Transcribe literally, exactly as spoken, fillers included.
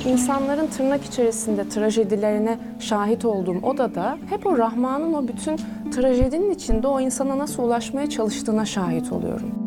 İnsanların tırnak içerisinde trajedilerine şahit olduğum odada hep o Rahman'ın o bütün trajedinin içinde o insana nasıl ulaşmaya çalıştığına şahit oluyorum.